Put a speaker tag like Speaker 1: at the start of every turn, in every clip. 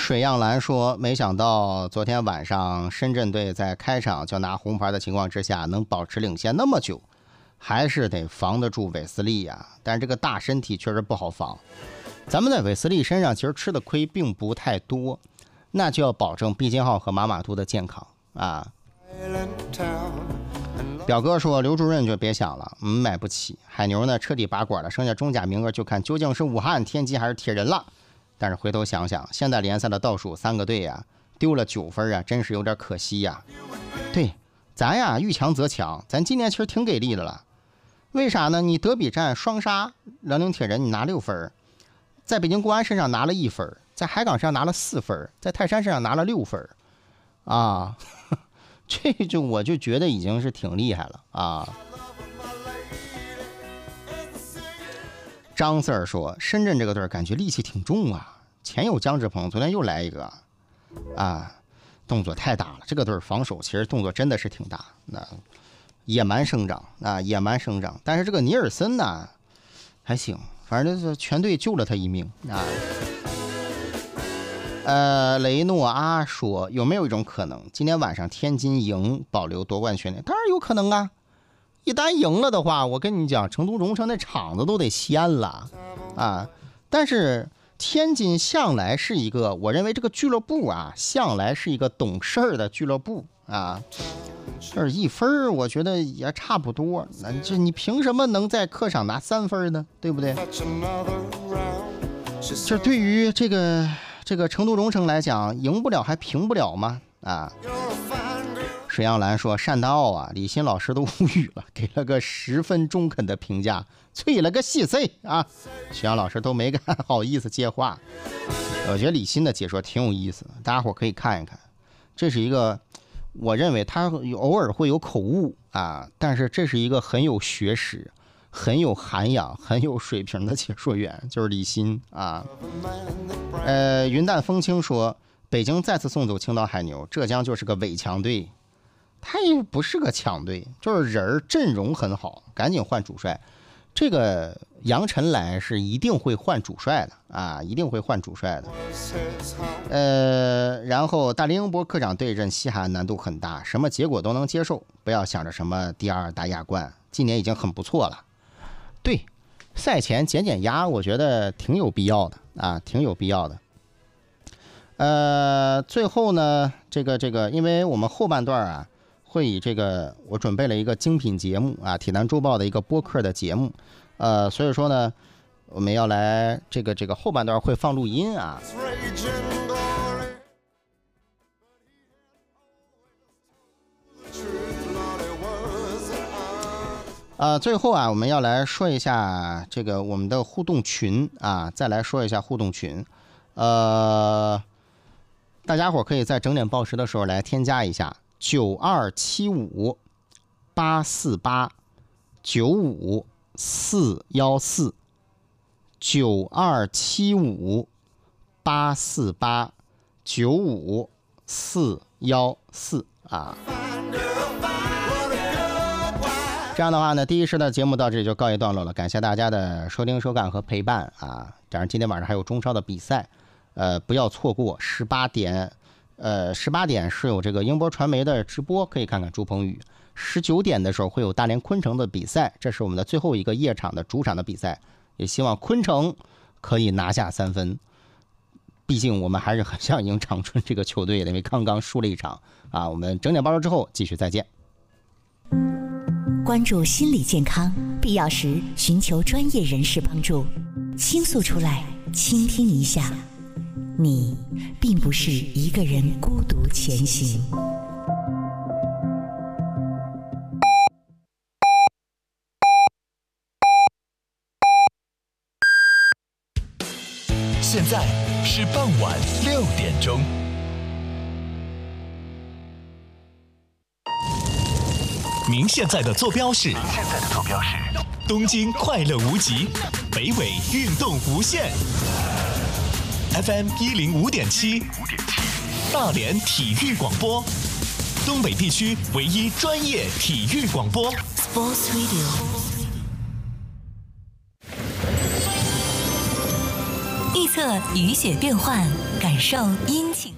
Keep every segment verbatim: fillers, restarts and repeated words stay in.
Speaker 1: 水漾蓝说，没想到昨天晚上深圳队在开场就拿红牌的情况之下能保持领先那么久，还是得防得住韦斯利呀、啊。但是这个大身体确实不好防，咱们在韦斯利身上其实吃的亏并不太多，那就要保证毕金浩和马马图的健康啊。表哥说，刘主任就别想了，嗯，买不起。海牛呢彻底拔管了，剩下中甲名额就看究竟是武汉、天津还是铁人了。但是回头想想，现在联赛的倒数三个队呀、啊，丢了九分啊，真是有点可惜呀、啊。对，咱呀遇强则强，咱今年其实挺给力的了。为啥呢？你德比战双杀辽宁铁人，你拿六分，在北京国安身上拿了一分，在海港身上拿了四分，在泰山身上拿了六分，啊，这就我就觉得已经是挺厉害了啊。张 Sir 说，深圳这个队感觉戾气挺重啊，前有姜志鹏，昨天又来一个啊，动作太大了。这个队防守其实动作真的是挺大，那野蛮生长啊，野蛮生长。但是这个尼尔森呢还行，反正就是全队救了他一命啊。呃，雷诺阿说，有没有一种可能，今天晚上天津赢，保留夺冠权利？当然有可能啊。一旦赢了的话，我跟你讲，成都荣城那场子都得掀了啊！但是天津向来是一个，我认为这个俱乐部啊，向来是一个懂事儿的俱乐部啊。这一分我觉得也差不多，那这你凭什么能在客场拿三分呢？对不对？这对于这个这个成都荣城来讲，赢不了还平不了吗？啊！水漾蓝说，单大奥啊，李欣老师都无语了，给了个十分中肯的评价，啐了个稀碎啊！水漾老师都没敢好意思接话。我觉得李欣的解说挺有意思的，大家伙可以看一看。这是一个，我认为他偶尔会有口误啊，但是这是一个很有学识、很有涵养、很有水平的解说员，就是李欣啊。呃，云淡风轻说，北京再次送走青岛海牛，浙江就是个伪强队。他也不是个强队，就是人阵容很好，赶紧换主帅。这个杨晨来是一定会换主帅的啊，一定会换主帅的。呃，然后大林英博客场对阵西汉难度很大，什么结果都能接受，不要想着什么第二打亚冠，今年已经很不错了。对，赛前减减压，我觉得挺有必要的啊，挺有必要的。呃，最后呢，这个这个，因为我们后半段啊。会以这个，我准备了一个精品节目啊，体坛周报的一个播客的节目，呃，所以说呢，我们要来这个这个后半段会放录音啊。呃，最后啊，我们要来说一下这个我们的互动群啊，再来说一下互动群，呃，大家伙可以在整点报时的时候来添加一下。九二七五八四八九五四幺四，九二七五八四八九五四幺四啊。这样的话呢，第一时的节目到这里就告一段落了，感谢大家的收听收看和陪伴啊！当然今天晚上还有中超的比赛，呃，不要错过十八点。呃，十八点是有这个英博传媒的直播，可以看看朱鹏宇。十九点的时候会有大连昆城的比赛，这是我们的最后一个夜场的主场的比赛，也希望昆城可以拿下三分。毕竟我们还是很想赢长春这个球队的，因为刚刚输了一场啊。我们整点报时之后继续再见。
Speaker 2: 关注心理健康，必要时寻求专业人士帮助，倾诉出来，倾听一下。你并不是一个人孤独前行。
Speaker 3: 现在是傍晚六点钟。您现在的坐标是？您现在的坐标是东京快乐无极，北纬运动无限。F M 一零五点七，大连体育广播，东北地区唯一专业体育广播
Speaker 2: Sports Radio。预测雨雪变幻， 感受阴晴。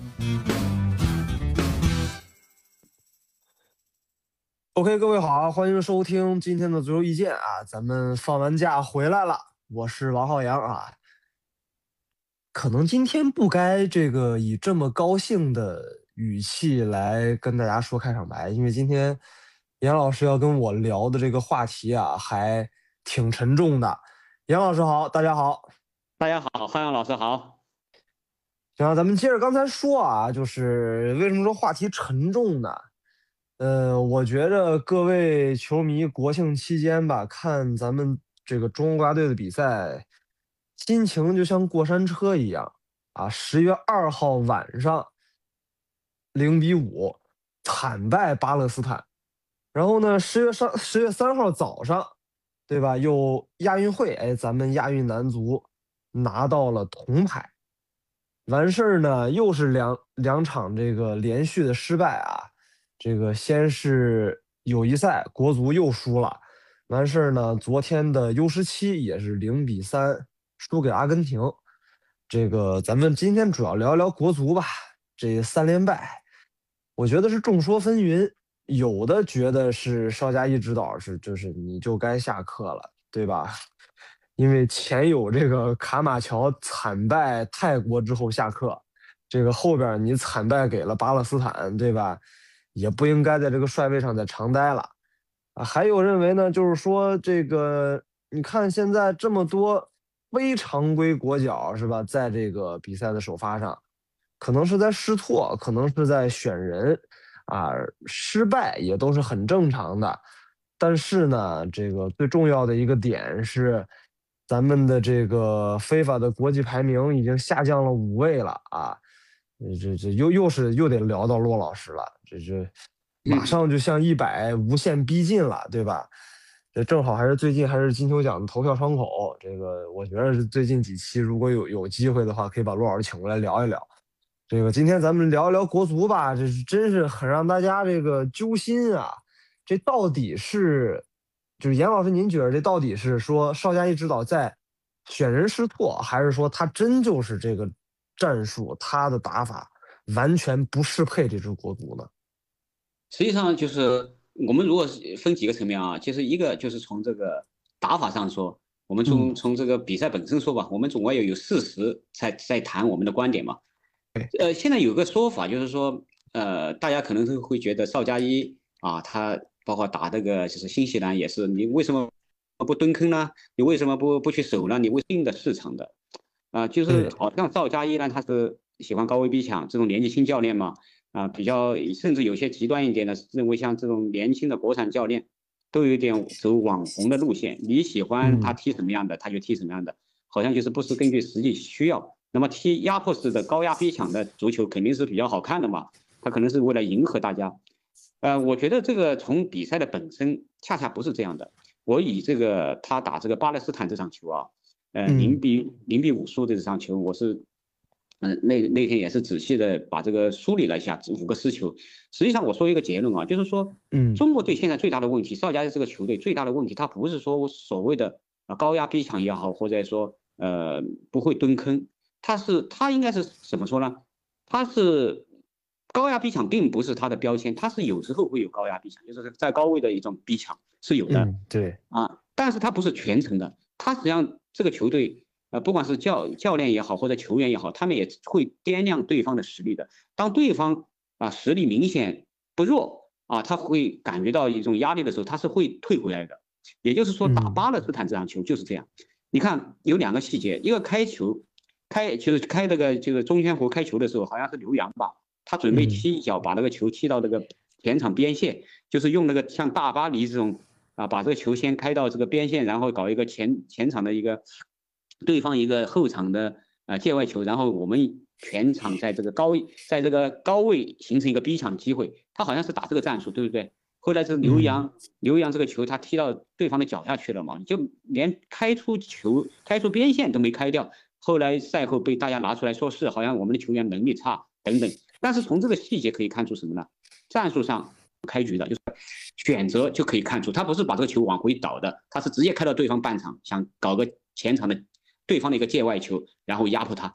Speaker 4: OK， 各位好啊，欢迎收听今天的足球意见啊，咱们放完假回来了，我是王浩洋啊。可能今天不该这个以这么高兴的语气来跟大家说开场白，因为今天杨老师要跟我聊的这个话题啊，还挺沉重的。杨老师好，大家好。
Speaker 5: 大家好，浩洋老师好。
Speaker 4: 行，咱们接着刚才说啊，就是为什么说话题沉重呢？呃，我觉着各位球迷国庆期间吧，看咱们这个中国国家队的比赛，心情就像过山车一样啊。十月二号晚上，零比五惨败巴勒斯坦，然后呢，十月三十月三号早上，对吧？又亚运会，哎，咱们亚运男足拿到了铜牌，完事儿呢，又是两两场这个连续的失败啊。这个先是友谊赛，国足又输了，完事儿呢，昨天的 U 十七也是零比三输给阿根廷。这个咱们今天主要聊聊国足吧，这三连败，我觉得是众说纷纭，有的觉得是邵佳一指导是就是你就该下课了，对吧？因为前有这个卡马乔惨败泰国之后下课，这个后边你惨败给了巴勒斯坦，对吧？也不应该在这个帅位上再长待了啊。还有认为呢，就是说这个你看现在这么多非常规国脚是吧，在这个比赛的首发上，可能是在试错，可能是在选人啊，失败也都是很正常的。但是呢，这个最重要的一个点是，咱们的这个非法的国际排名已经下降了五位了啊。这这又又是又得聊到骆老师了，这这马上就向一百无限逼近了，对吧？这正好还是最近还是金球奖的投票窗口，这个我觉得是最近几期如果有有机会的话，可以把骆老师请过来聊一聊。这个今天咱们聊一聊国足吧，这是真是很让大家这个揪心啊！这到底是，就是严老师，您觉得这到底是说邵佳一指导在选人失错，还是说他真就是这个战术他的打法完全不适配这支国足呢？
Speaker 5: 实际上就是我们如果分几个层面啊，其实一个就是从这个打法上说，我们从、嗯、从这个比赛本身说吧，我们总归要有事实在在谈我们的观点嘛。呃，现在有个说法就是说，呃，大家可能都会觉得邵佳一啊，他包括打这个就是新西兰也是，你为什么不蹲坑呢？你为什么不不去守呢？你为定的市场的。啊、呃，就是好像邵佳一呢，他是喜欢高位逼抢这种年纪轻教练嘛，啊、呃，比较甚至有些极端一点的，认为像这种年轻的国产教练都有点走网红的路线，你喜欢他踢什么样的，他就踢什么样的，好像就是不是根据实际需要。那么踢压迫式的高压逼抢的足球肯定是比较好看的嘛，他可能是为了迎合大家。呃，我觉得这个从比赛的本身恰恰不是这样的。我以这个他打这个巴勒斯坦这场球啊。呃，零比零比五输的这场球，我是，嗯、呃，那那天也是仔细的把这个梳理了一下，五个失球。实际上，我说一个结论啊，就是说，嗯，中国队现在最大的问题，邵佳一这个球队最大的问题，他不是说所谓的啊高压逼抢也好，或者说呃不会蹲坑，他是他应该是怎么说呢？他是高压逼抢并不是他的标签，他是有时候会有高压逼抢，就是在高位的一种逼抢是有的，
Speaker 4: 嗯、对
Speaker 5: 啊，但是他不是全程的，他实际上。这个球队，呃，不管是教教练也好，或者球员也好，他们也会掂量对方的实力的。当对方啊实力明显不弱啊，他会感觉到一种压力的时候，他是会退回来的。也就是说，打巴勒斯坦这场球就是这样。嗯、你看有两个细节，一个开球，开就是开那个就是中圈弧开球的时候，好像是刘洋吧，他准备踢一脚把那个球踢到那个前场边线，就是用那个像大巴黎这种。啊，把这个球先开到这个边线，然后搞一个前前场的一个对方一个后场的啊界外球，然后我们全场在这个高位，在这个高位形成一个逼抢机会。他好像是打这个战术，对不对？后来是刘洋，嗯、刘洋这个球他踢到对方的脚下去了嘛，就连开出球、开出边线都没开掉。后来赛后被大家拿出来说是好像我们的球员能力差等等。但是从这个细节可以看出什么呢？战术上开局的就是选择就可以看出，他不是把这个球往回倒的，他是直接开到对方半场，想搞个前场的对方的一个界外球，然后压迫他。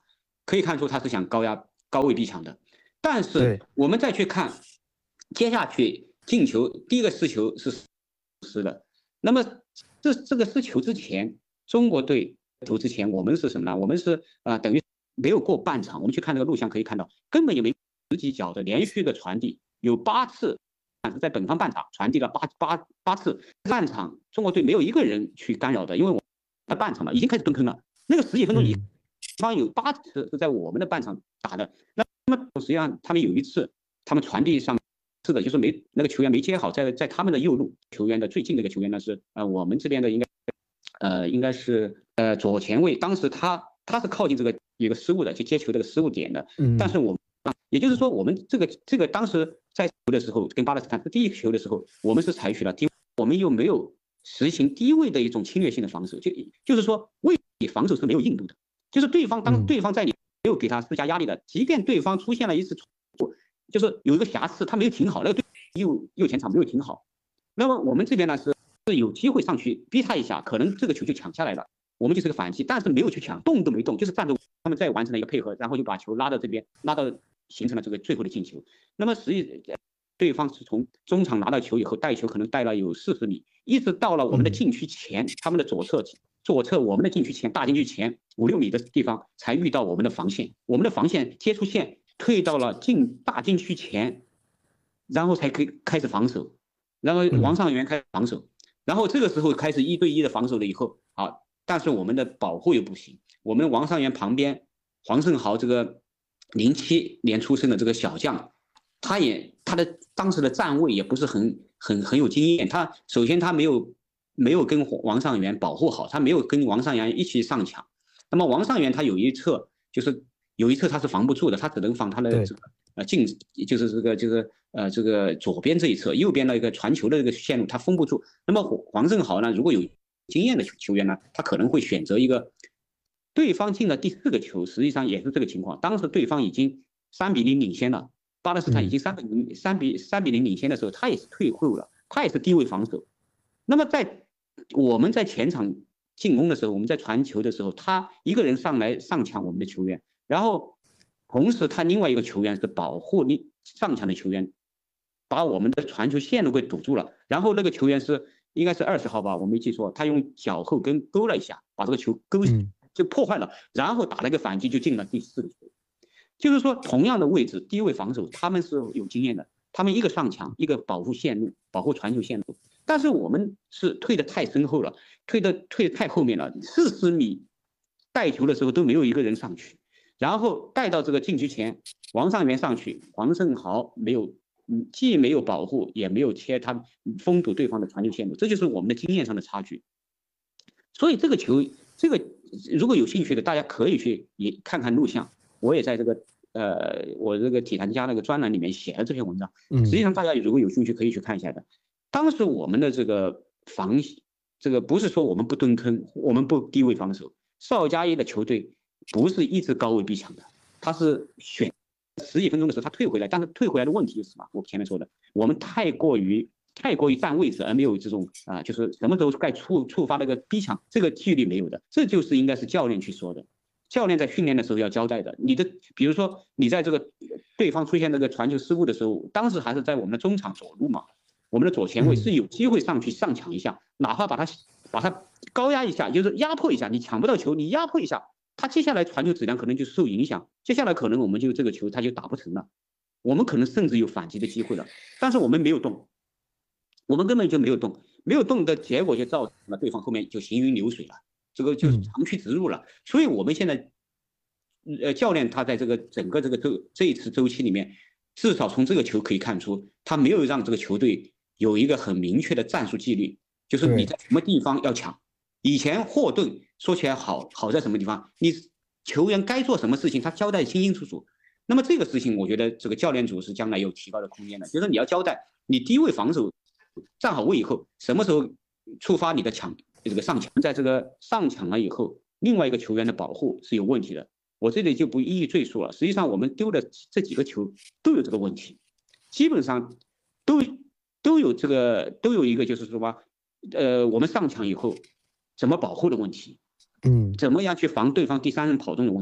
Speaker 5: 可以看出他是想高压高位逼抢的。但是我们再去看接下去进球，第一个失球是失的，那么这这个失球之前，中国队球之前我们是什么呢？我们是啊、呃、等于没有过半场，我们去看这个录像可以看到，根本也没十几脚的连续的传递，有八次。在本方半场传递了八八八次，半场中国队没有一个人去干扰的，因为我们半场嘛已经开始蹲坑了，那个十几分钟，对方有八次是在我们的半场打的。那么实际上他们有一次，他们传递上是的，就是没那个球员没接好，在在他们的右路球员的最近的一个球员呢是呃我们这边的应该呃应该是呃左前卫，当时他他是靠近这个一个失误的，去接球这个失误点的，但是我们。也就是说，我们这个这个当时在球的时候，跟巴勒斯坦是第一球的时候，我们是采取了低，我们又没有实行低位的一种侵略性的防守，就就是说，位防守是没有硬度的，就是对方当对方在你没有给他施加压力的，即便对方出现了一次错误，就是有一个瑕疵，他没有停好，那个对右右前场没有停好，那么我们这边呢是是有机会上去逼他一下，可能这个球就抢下来了，我们就是个反击，但是没有去抢，动都没动，就是站着他们再完成了一个配合，然后就把球拉到这边，拉到。形成了这个最后的进球。那么实际对方是从中场拿到球以后，带球可能带了有四十米，一直到了我们的禁区前，他们的左侧左侧我们的禁区前大禁区前五六米的地方才遇到我们的防线，我们的防线接触线退到了进大禁区前，然后才可以开始防守，然后王上源开始防守，然后这个时候开始一对一的防守了以后，啊，但是我们的保护又不行，我们王上源旁边黄胜豪这个。零七年出生的这个小将，他也他的当时的站位也不是很很很有经验。他首先他没有没有跟王上源保护好，他没有跟王上源一起上抢。那么王上源他有一侧就是有一侧他是防不住的，他只能防他的这个呃近就是这个就是呃这个左边这一侧，右边的一个传球的这个线路他封不住。那么黄正豪呢，如果有经验的球员呢，他可能会选择一个。对方进了第四个球，实际上也是这个情况。当时对方已经三比零领先了，巴勒斯坦已经三比零、三比三比零领先的时候，他也是退后了，他也是低位防守。那么在我们在前场进攻的时候，我们在传球的时候，他一个人上来上抢我们的球员，然后同时他另外一个球员是保护你上抢的球员，把我们的传球线路给堵住了。然后那个球员是应该是二十号吧，我没记错，他用脚后跟勾了一下，把这个球勾。嗯就破坏了，然后打了一个反击，就进了第四个球。就是说，同样的位置，低位防守，他们是有经验的，他们一个上抢，一个保护线路，保护传球线路。但是我们是退得太身后了，退的退得太后面了，四十米带球的时候都没有一个人上去，然后带到这个禁区前，王上源上去，黄胜豪没有，既没有保护，也没有切他封堵对方的传球线路，这就是我们的经验上的差距。所以这个球，这个。如果有兴趣的，大家可以去也看看录像。我也在这个呃，我这个体坛家那个专栏里面写了这篇文章。实际上，大家如果有兴趣，可以去看一下的。当时我们的这个防，这个不是说我们不蹲坑，我们不低位防守。邵佳一的球队不是一直高位逼抢的，他是选十几分钟的时候他退回来，但是退回来的问题是什么？我前面说的，我们太过于。太过于占位置，而没有这种啊、呃，就是什么时候该触触发那个逼抢，这个纪律没有的，这就是应该是教练去说的。教练在训练的时候要交代的。你的，比如说你在这个对方出现那个传球失误的时候，当时还是在我们的中场左路嘛，我们的左前卫是有机会上去上抢一下，哪怕把他把他高压一下，就是压迫一下，你抢不到球，你压迫一下，他接下来传球质量可能就受影响，接下来可能我们就这个球他就打不成了，我们可能甚至有反击的机会了，但是我们没有动。我们根本就没有动，没有动的结果就造成了对方后面就行云流水了，这个就是长驱直入了。所以我们现在，呃，教练他在这个整个这个周这一次周期里面，至少从这个球可以看出，他没有让这个球队有一个很明确的战术纪律，就是你在什么地方要抢。以前霍顿说起来好好在什么地方，你球员该做什么事情，他交代清清楚楚。那么这个事情，我觉得这个教练组是将来有提高的空间的，就是你要交代你低位防守。站好位以后，什么时候触发你的抢这个上抢？在这个上抢了以后，另外一个球员的保护是有问题的。我这里就不一一赘述了。实际上，我们丢的这几个球都有这个问题，基本上都都有这个都有一个就是说吧，呃，我们上抢以后怎么保护的问题，嗯，怎么样去防对方第三人跑动的问题。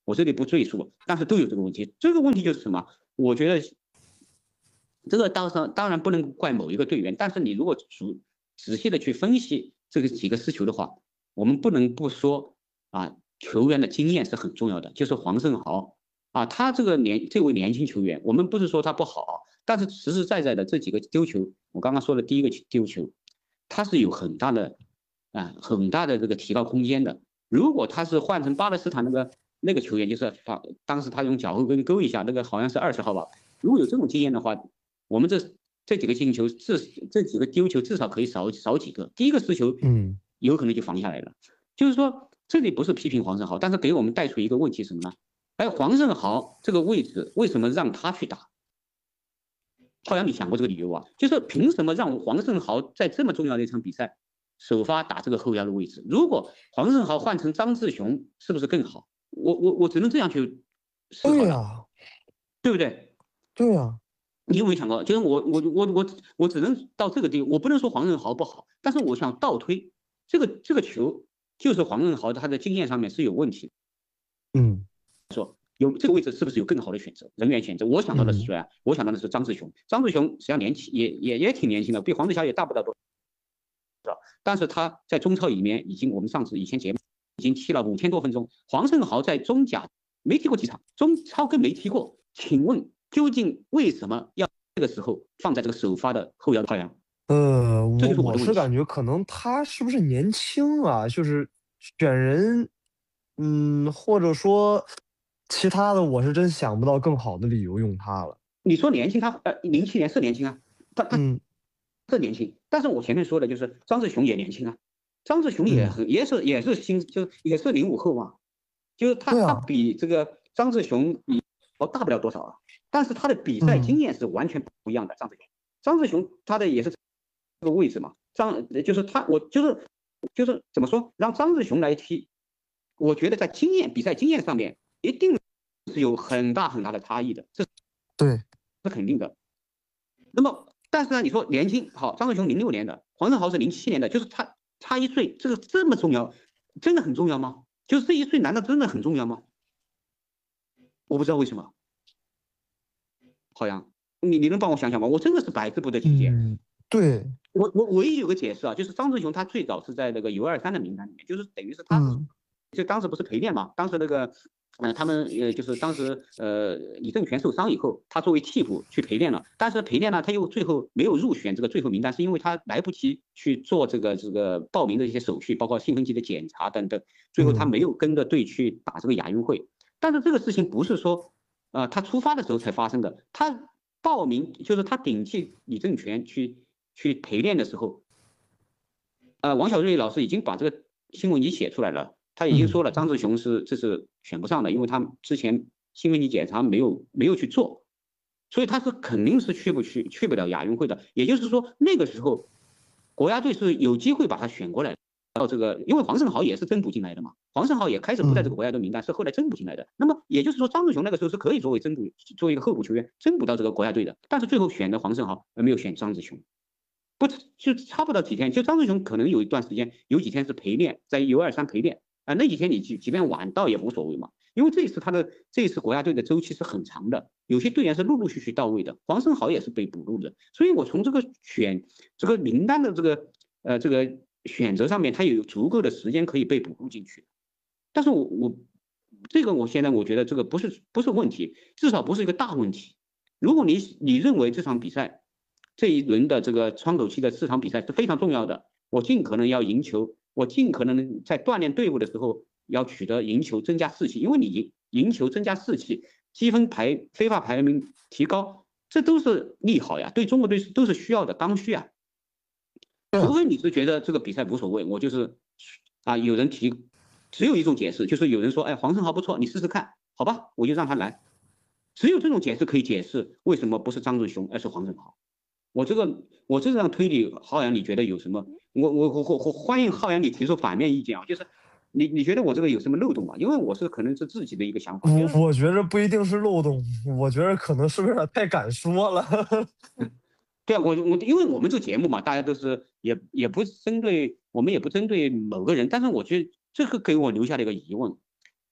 Speaker 5: 我这里不赘述，但是都有这个问题。这个问题就是什么？我觉得这个当然当然不能怪某一个队员，但是你如果仔仔细的去分析这个几个失球的话，我们不能不说啊，球员的经验是很重要的。就是黄胜豪啊，他这个年这位年轻球员，我们不是说他不好，但是实实在在的这几个丢球，我刚刚说的第一个丢球，他是有很大的啊很大的这个提高空间的。如果他是换成巴勒斯坦那个那个球员，就是当时他用脚后跟勾一下，那个好像是二十号吧。如果有这种经验的话，我们这这几个进球，这这几个丢球至少可以少少几个。第一个失球，嗯，有可能就防下来了。就是说，这里不是批评黄胜豪，但是给我们带出一个问题是什么呢？哎，黄胜豪这个位置为什么让他去打？好像你想过这个理由啊？就是凭什么让黄胜豪在这么重要的一场比赛首发打这个后腰的位置？如果黄胜豪换成张志雄，是不是更好？我我我只能这样去思考了，对啊，对不对？
Speaker 4: 对啊。
Speaker 5: 你有没有想过？就是我我我我我只能到这个地步，我不能说黄胜豪不好，但是我想倒推这个这个球，就是黄胜豪他的经验上面是有问题。嗯，说有这个位置是不是有更好的选择人员选择？我想到的是谁啊？嗯、我想到的是张志雄。张志雄实际上年轻也也也挺年轻的，比黄志祥也大不了多少，但是他在中超里面已经我们上次以前节目已经踢了五千多分钟。黄胜豪在中甲没踢过几场，中超更没踢过，请问？究竟为什么要这个时候放在这个首发的后腰的浩洋？
Speaker 4: 呃，我我是感觉可能他是不是年轻啊？就是选人，嗯，或者说其他的，我是真想不到更好的理由用他了。
Speaker 5: 你说年轻，他呃，零七年是年轻啊，他他是年轻，但是我前面说的就是张志雄也年轻啊，张志雄也很、嗯、也是也是新，就也是零五后嘛，就是他、啊、他比这个张志雄比哦大不了多少啊。但是他的比赛经验是完全不一样的。张志雄，张志雄他的也是这个位置嘛，张就是他，我就是就是怎么说，让张志雄来踢，我觉得在经验比赛经验上面一定是有很大很大的差异的，这
Speaker 4: 对
Speaker 5: 是肯定的。那么，但是呢，你说年轻好，张志雄零六年的，黄胜豪是零七年的，就是他差一岁，这个这么重要，真的很重要吗？就是这一岁，难道真的很重要吗？我不知道为什么。好像你你能帮我想想吗？我真的是百思不得其解。
Speaker 4: 嗯，对
Speaker 5: 我我唯一有个解释啊，就是张志雄他最早是在那个 U 二三的名单里面，就是等于是他是、嗯、就当时不是陪练嘛，当时那个呃他们呃就是当时呃李正全受伤以后，他作为替补去陪练了，但是陪练呢他又最后没有入选这个最后名单，是因为他来不及去做这个这个报名的一些手续，包括兴奋剂的检查等等，最后他没有跟着队去打这个亚运会。嗯、但是这个事情不是说。呃，他出发的时候才发生的。他报名就是他顶替李正全去去陪练的时候，呃，王小瑞老师已经把这个新闻已写出来了，他已经说了张志雄是这是选不上的，因为他之前兴奋剂检查没有没有去做，所以他是肯定是去不去去不了亚运会的。也就是说，那个时候国家队是有机会把他选过来的。到这个，因为黄胜豪也是增补进来的嘛，黄胜豪也开始不在这个国家队名单，是后来增补进来的。那么也就是说，张志雄那个时候是可以作为增补，作为一个候补球员增补到这个国家队的，但是最后选的黄胜豪，而没有选张志雄，不就差不到几天？就张志雄可能有一段时间，有几天是陪练，在 U 二三陪练啊、呃，那几天你即即便晚到也无所谓嘛，因为这一次他的这一次国家队的周期是很长的，有些队员是陆陆续续到位的，黄胜豪也是被补入的，所以我从这个选这个名单的这个呃这个。选择上面，他有足够的时间可以被补入进去，但是我我这个我现在我觉得这个不是不是问题，至少不是一个大问题。如果你你认为这场比赛这一轮的这个窗口期的四场比赛是非常重要的，我尽可能要赢球，我尽可能在锻炼队伍的时候要取得赢球，增加士气，因为你赢球增加士气，积分排非法排名提高，这都是利好呀，对中国队都是需要的刚需啊。除非你是觉得这个比赛无所谓，我就是啊，有人提，只有一种解释，就是有人说，哎，黄胜豪不错，你试试看，好吧，我就让他来。只有这种解释可以解释为什么不是张志雄，而是黄胜豪。我这个我这样推理，浩洋你觉得有什么？我我我我我欢迎浩洋你提出反面意见啊，就是你你觉得我这个有什么漏洞吗？因为我是可能是自己的一个想法。
Speaker 4: 我我觉得不一定是漏洞，我觉得可能是不是有点太敢说了。
Speaker 5: 对啊，我我因为我们这个节目嘛，大家都是也也不针对我们也不针对某个人，但是我觉得这个给我留下了一个疑问，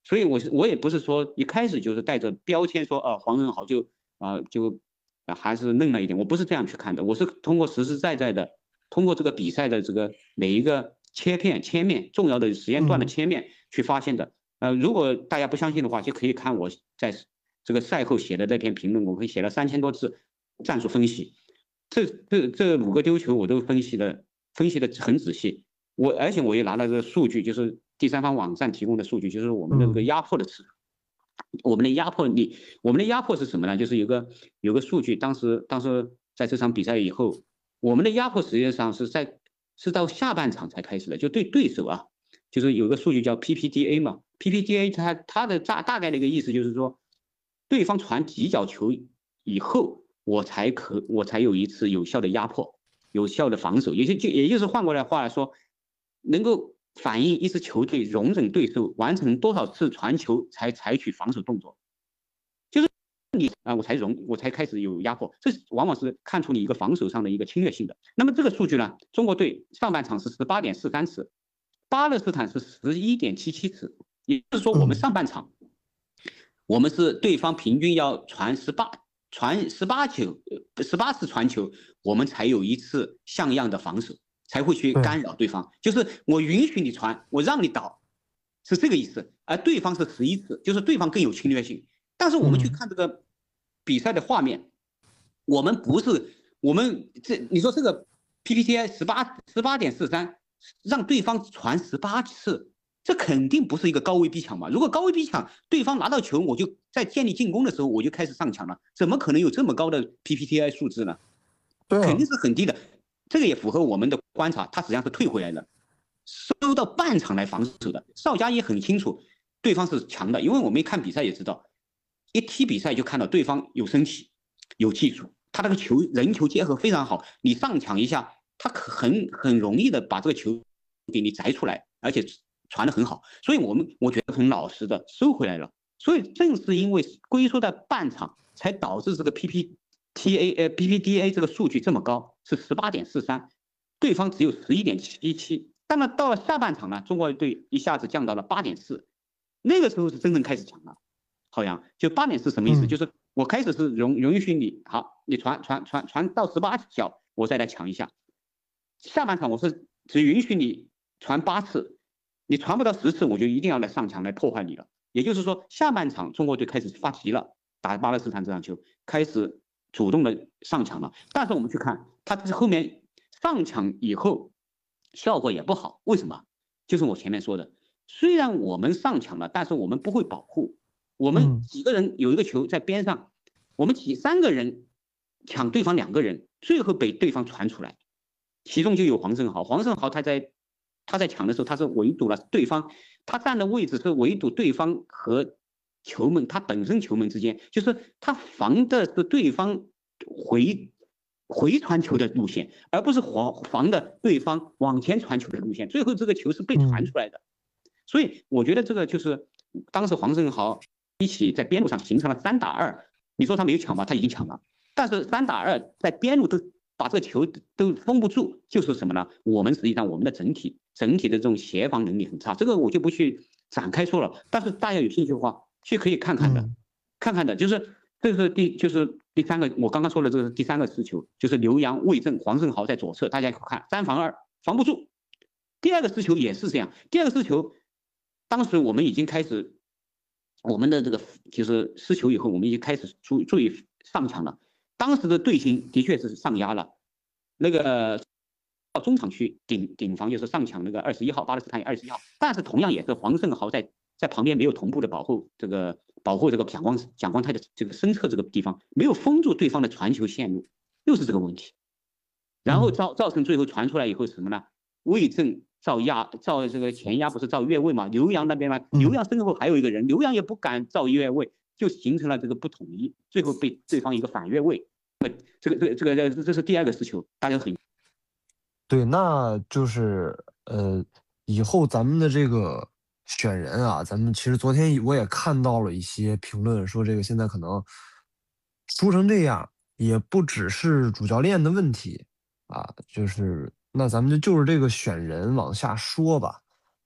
Speaker 5: 所以我是我也不是说一开始就是带着标签说啊黄胜豪就啊、呃、就啊还是嫩了一点，我不是这样去看的，我是通过实实在在的通过这个比赛的这个每一个切片切面重要的时间段的切面去发现的。呃，如果大家不相信的话，就可以看我在这个赛后写的那篇评论，我可以写了三千多字战术分析，这这这五个丢球我都分析的分析的很仔细。我而且我也拿了这个数据，就是第三方网站提供的数据，就是我们的这个压迫的次数。我们的压迫力，我们的压迫是什么呢？就是有个有个数据，当时当时在这场比赛以后，我们的压迫实际上是在是到下半场才开始的，就对对手啊，就是有个数据叫 P P D A 嘛 ，P P D A 它它的大大概的一个意思就是说，对方传几脚球以后，我才可我才有一次有效的压迫，有效的防守，也就就也就是换过来话来说，能够反映一支球队容忍对手完成多少次传球才采取防守动作，就是你啊，我才容我才开始有压迫，这往往是看出你一个防守上的一个侵略性的。那么这个数据呢，中国队上半场是十八点四三次，巴勒斯坦是十一点七七次，也就是说我们上半场，我们是对方平均要传十八传十八球十八次传球，我们才有一次像样的防守。才会去干扰对方，就是我允许你传，我让你倒，是这个意思。而对方是十一次，就是对方更有侵略性。但是我们去看这个比赛的画面，我们不是我们这你说这个 P P T I 十八十八点四三，让对方传十八次，这肯定不是一个高位逼抢嘛。如果高位逼抢，对方拿到球，我就在建立进攻的时候我就开始上抢了，怎么可能有这么高的 P P T I 数字呢？对，肯定是很低的。这个也符合我们的观察，他实际上是退回来的，收到半场来防守的。邵佳也很清楚对方是强的，因为我们看比赛也知道，一踢比赛就看到对方有身体、有技术，他那个球人球结合非常好，你上抢一下，他很很容易的把这个球给你摘出来，而且传得很好。所以我们我觉得很老实的收回来了。所以正是因为龟缩在半场，才导致这个 P P T A 呃 P P D A 这个数据这么高，是十八点四三，对方只有十一点七七。但是到了下半场呢，中国队一下子降到了八点四，那个时候是真正开始强了。郝阳，就八点四什么意思？嗯、就是我开始是容允许你，好，你传传传传到十八脚，我再来抢一下。下半场我是只允许你传八次，你传不到十次，我就一定要来上抢来破坏你了。也就是说，下半场中国队开始发急了，打巴勒斯坦这场球开始主动的上抢了。但是我们去看，他这是后面上抢以后效果也不好，为什么？就是我前面说的，虽然我们上抢了，但是我们不会保护。我们几个人有一个球在边上，我们几三个人抢对方两个人，最后被对方传出来，其中就有黄胜豪。黄胜豪他在他在抢的时候，他是围堵了对方，他站的位置是围堵对方和球门，他本身球门之间，就是他防的是对方回回传球的路线，而不是防防的对方往前传球的路线。最后这个球是被传出来的，所以我觉得这个就是当时黄胜豪一起在边路上形成了三打二，你说他没有抢吧？他已经抢了，但是三打二在边路都把这个球都封不住，就是什么呢？我们实际上我们的整体整体的这种协防能力很差，这个我就不去展开说了。但是大家有兴趣的话，去可以看看的，看看的，就是这是第就是第三个，我刚刚说的这个是第三个失球，就是刘洋、魏正、黄胜豪在左侧，大家看三防二防不住。第二个失球也是这样，第二个失球，当时我们已经开始。我们的这个就是失球以后，我们已经开始注注意上抢了。当时的队形的确是上压了，那个到中场区顶顶防就是上抢那个二十一号巴勒斯坦二十一号，但是同样也是黄胜豪在在旁边没有同步的保护这个保护这个蒋光蒋光太的这个身侧这个地方，没有封住对方的传球线路，又是这个问题。然后造造成最后传出来以后是什么呢？魏正。造压造这个前压不是造越位嘛？刘洋那边嘛，刘洋身后还有一个人，刘洋也不敢造越位，就形成了这个不统一，最后被对方一个反越位。这个这个这个这个这是第二个失球，大家很
Speaker 4: 对，那就是呃，以后咱们的这个选人啊，咱们其实昨天我也看到了一些评论，说这个现在可能输成这样，也不只是主教练的问题啊，就是。那咱们就就是这个选人往下说吧，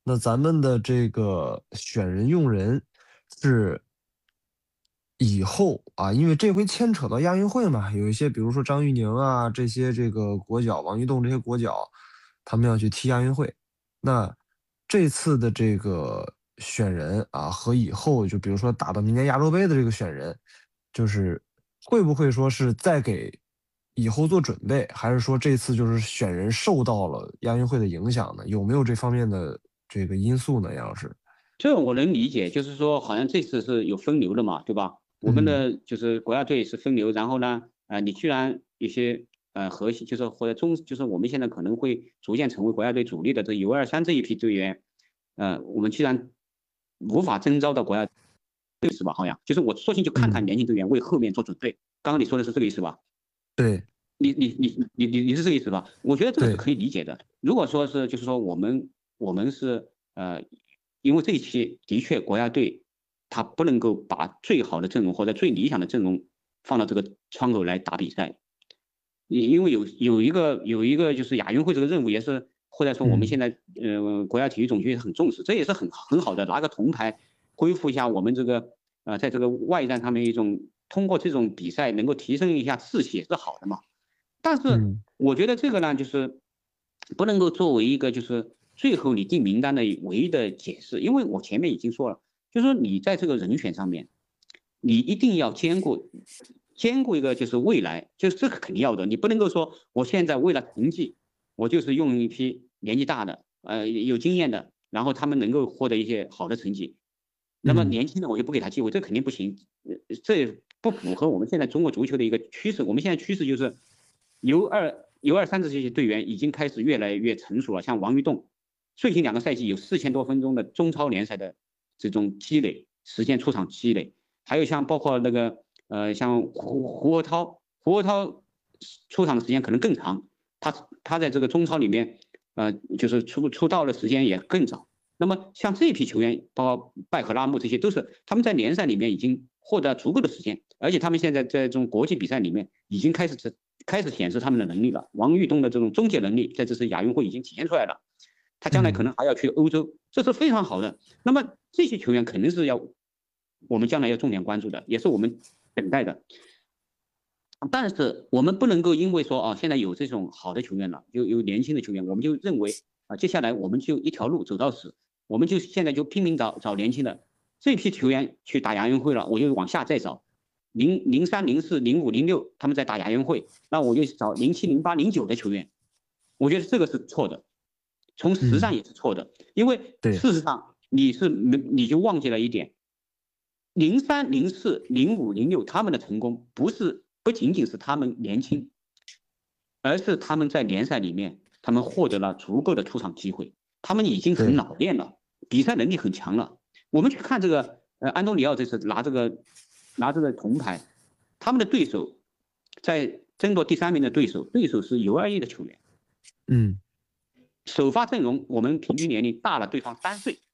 Speaker 4: 那咱们的这个选人用人是以后啊，因为这回牵扯到亚运会嘛，有一些比如说张玉宁啊这些这个国脚，王玉栋这些国脚，他们要去踢亚运会。那这次的这个选人啊，和以后就比如说打到明年亚洲杯的这个选人，就是会不会说是在给以后做准备，还是说这次就是选人受到了亚运会的影响呢？有没有这方面的这个因素呢？杨老师？
Speaker 5: 这我能理解，就是说好像这次是有分流的嘛，对吧？我们的就是国家队是分流，然后呢，呃，你居然有些呃核心就是或者中，就是我们现在可能会逐渐成为国家队主力的这 U 二三这一批队员，呃，我们居然无法征召到国家队是吧？好像就是我索性就看看年轻队员为后面做准备。刚刚你说的是这个意思吧？
Speaker 4: 对，
Speaker 5: 你你你你你你是这个意思吧？我觉得这个是可以理解的。如果说是就是说我们我们是呃，因为这一期的确国家队他不能够把最好的阵容或者最理想的阵容放到这个窗口来打比赛，因为有有一个有一个就是亚运会这个任务也是或者说我们现在呃国家体育总局也很重视，这也是很很好的，拿个铜牌恢复一下我们这个呃在这个外战上面一种通过这种比赛能够提升一下士气也是好的嘛。但是我觉得这个呢，就是不能够作为一个就是最后你定名单的唯一的解释，因为我前面已经说了，就是说你在这个人选上面，你一定要兼顾兼顾一个就是未来，就是这个肯定要的，你不能够说我现在为了成绩，我就是用一批年纪大的，呃有经验的，然后他们能够获得一些好的成绩，那么年轻的我就不给他机会，这肯定不行，这不符合我们现在中国足球的一个趋势。我们现在趋势就是。U 二 U 二三的这些队员已经开始越来越成熟了，像王玉栋，最近两个赛季有四千多分钟的中超联赛的这种积累，时间出场积累，还有像包括那个呃像胡胡国涛，胡国涛出场的时间可能更长，他他在这个中超里面呃就是出出道的时间也更早。那么像这批球员，包括拜和拉木，这些都是他们在联赛里面已经获得足够的时间，而且他们现在在这种国际比赛里面已经开始开始显示他们的能力了。王玉栋的这种终结能力在这次亚运会已经体现出来了，他将来可能还要去欧洲，这是非常好的。那么这些球员肯定是要我们将来要重点关注的，也是我们等待的。但是我们不能够因为说啊，现在有这种好的球员了，有有年轻的球员，我们就认为啊，接下来我们就一条路走到死，我们就现在就拼命找找年轻的这批球员去打亚运会了，我就往下再找。零零三零四零五零六他们在打亚运会，那我就找零七零八零九的球员，我觉得这个是错的，从实上也是错的，嗯、因为事实上你是你就忘记了一点，零三零四零五零六他们的成功不是不仅仅是他们年轻，而是他们在联赛里面他们获得了足够的出场机会，他们已经很老练了，比赛能力很强了。我们去看这个呃安东尼奥这次拿这个。拿这个铜牌，他们的对手在争夺第三名的对手，对手是 U 二一的球员，
Speaker 4: 嗯，
Speaker 5: 首发阵容我们平均年龄大了对方三岁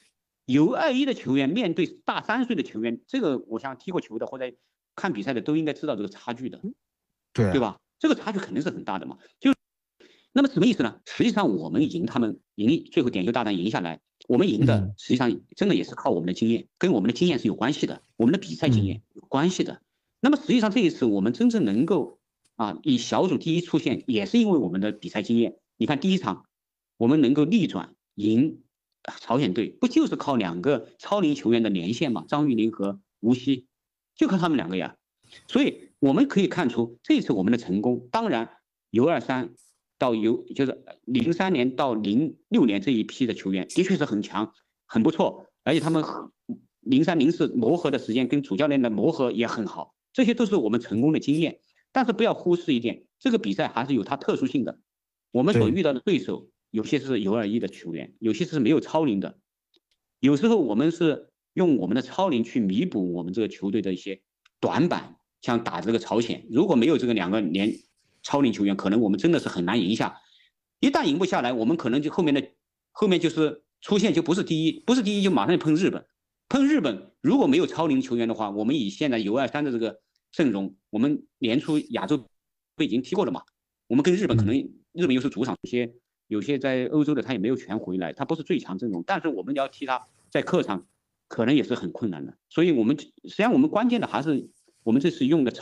Speaker 5: ，U 二一的球员面对大三岁的球员，这个我想踢过球的或者看比赛的都应该知道这个差距的，
Speaker 4: 对、啊、
Speaker 5: 对吧？这个差距肯定是很大的嘛。就那么什么意思呢？实际上我们赢他们赢最后点球大战赢下来。我们赢的实际上真的也是靠我们的经验，跟我们的经验是有关系的，我们的比赛经验有关系的。那么实际上这一次我们真正能够啊以小组第一出现，也是因为我们的比赛经验。你看第一场我们能够逆转赢朝鲜队，不就是靠两个超龄球员的连线嘛？张玉宁和吴曦，就靠他们两个呀。所以我们可以看出这次我们的成功，当然 U 二三。到有就是零三年到零六年这一批的球员的确是很强，很不错，而且他们零三零四磨合的时间跟主教练的磨合也很好，这些都是我们成功的经验。但是不要忽视一点，这个比赛还是有它特殊性的。我们所遇到的对手有些是 U 二一的球员，有些是没有超龄的，有时候我们是用我们的超龄去弥补我们这个球队的一些短板，像打这个朝鲜，如果没有这个两个连。超龄球员可能我们真的是很难赢下，一旦赢不下来，我们可能就后面的后面就是出现就不是第一，不是第一就马上碰日本，碰日本如果没有超龄球员的话，我们以现在 U 二三的这个阵容，我们年初亚洲杯已经踢过了嘛，我们跟日本可能日本又是主场，有些有些在欧洲的他也没有全回来，他不是最强阵容，但是我们要踢他在客场可能也是很困难的。所以我们实际上我们关键的还是我们这次用的